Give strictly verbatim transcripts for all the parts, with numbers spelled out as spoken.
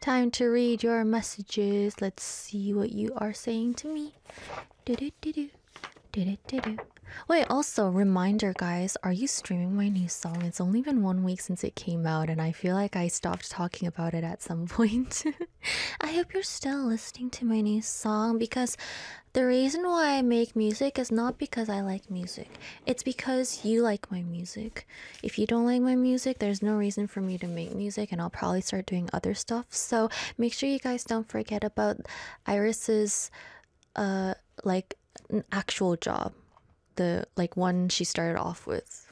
Time to read your messages. Let's see what you are saying to me. Do-do-do-do. Do-do-do-do. Wait, also, reminder, guys, are you streaming my new song? It's only been one week since it came out, and I feel like I stopped talking about it at some point. I hope you're still listening to my new song, because the reason why I make music is not because I like music. It's because you like my music. If you don't like my music, there's no reason for me to make music, and I'll probably start doing other stuff. So make sure you guys don't forget about Iris's, uh, like, an actual job. The like one she started off with.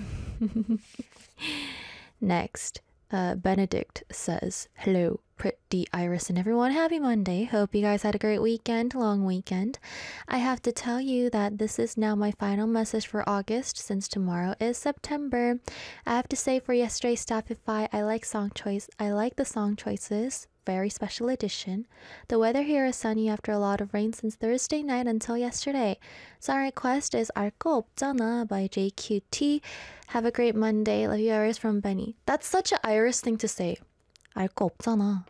Next, uh, Benedict says, hello, pretty Iris and everyone. Happy Monday. Hope you guys had a great weekend, long weekend. I have to tell you that this is now my final message for August, since tomorrow is September. I have to say, for yesterday's Stopify, I like song choice. I like the song choices. Very special edition. The weather here is sunny after a lot of rain since Thursday night until yesterday. Song request is 알 거 없잖아 by J Q T. Have a great Monday. Love you, Iris, from Benny. That's such an Iris thing to say. 알 거 없잖아.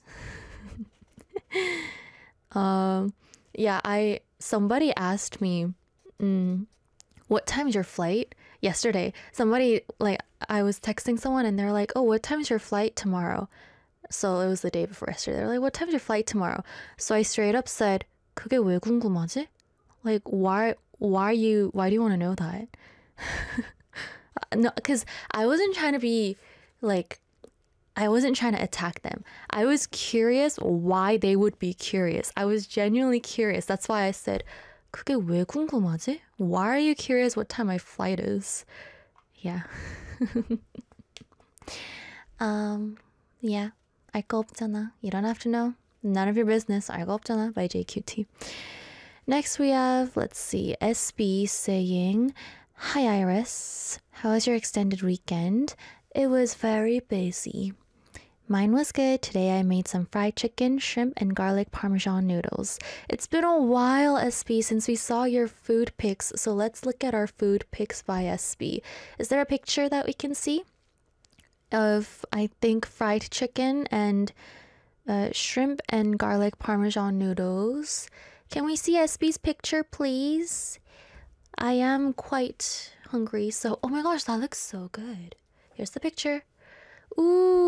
um, yeah, I somebody asked me, mm, what time's your flight? Yesterday, somebody, like, I was texting someone and they're like, oh, what time's your flight tomorrow? So it was the day before yesterday. They're like, what time's your flight tomorrow? So I straight up said, 그게 왜 궁금하지? Like, why, why are you, why do you want to know that? No, because I wasn't trying to be, like, I wasn't trying to attack them. I was curious why they would be curious. I was genuinely curious. That's why I said, 그게 왜 궁금하지? Why are you curious what time my flight is? Yeah. um, yeah. 알 거 없잖아. You don't have to know. None of your business. 알 거 없잖아 by J Q T. Next we have, let's see, S B saying, hi Iris, how was your extended weekend? It was very busy. Mine was good. Today I made some fried chicken, shrimp, and garlic parmesan noodles. It's been a while, S B, since we saw your food pics, so let's look at our food pics by S B. Is there a picture that we can see of, I think, fried chicken and uh, shrimp and garlic parmesan noodles? Can we see S B's picture, please? I am quite hungry, so oh my gosh, that looks so good. Here's the picture. Ooh.